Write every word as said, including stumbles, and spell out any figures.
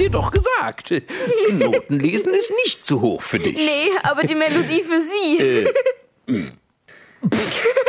dir doch gesagt. Notenlesen ist nicht zu hoch für dich. Nee, aber die Melodie für Sie. Äh,